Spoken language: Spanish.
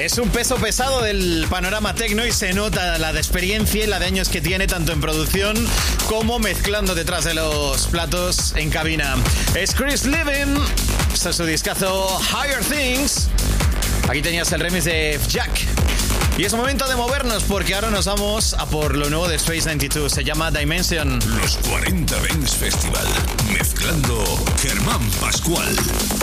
Es un peso pesado del panorama techno y se nota la de experiencia y la de años que tiene tanto en producción como mezclando detrás de los platos en cabina. Es Chris Liven, este es su discazo Higher Things. Aquí tenías el remix de Jack. Y es momento de movernos porque ahora nos vamos a por lo nuevo de Space 92. Se llama Dimension. Los 40 Dance Festival. Mezclando Germán Pascual.